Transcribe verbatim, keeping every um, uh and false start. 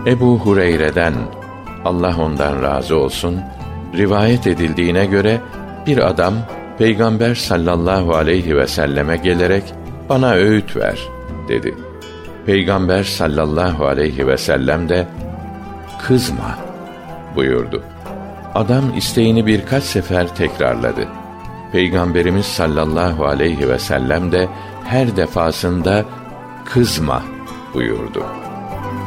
Ebu Hureyre'den, Allah ondan razı olsun, rivayet edildiğine göre bir adam Peygamber sallallahu aleyhi ve selleme gelerek bana öğüt ver dedi. Peygamber sallallahu aleyhi ve sellem de kızma buyurdu. Adam isteğini birkaç sefer tekrarladı. Peygamberimiz sallallahu aleyhi ve sellem de her defasında kızma buyurdu.